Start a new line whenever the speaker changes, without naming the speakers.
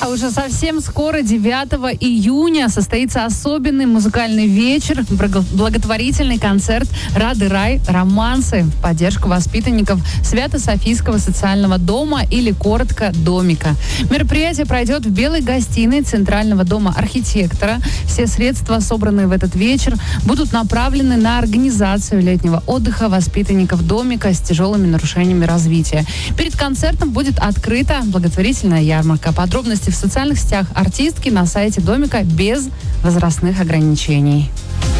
уже совсем скоро, 9 июня, состоится особенный музыкальный вечер, благотворительный концерт «Рады рай. Романсы» в поддержку воспитанников Свято-Софийского социального дома или коротко «Домика». Мероприятие пройдет в Белой гостиной Центрального дома архитектора. Все средства, собранные в этот вечер, будут направлены на организацию летнего отдыха воспитанников «Домика» с тяжелыми нарушениями развития. Перед концертом будет открыта благотворительная ярмарка. Подробности в социальных сетях артистки, на сайте «Домика» без возрастных ограничений.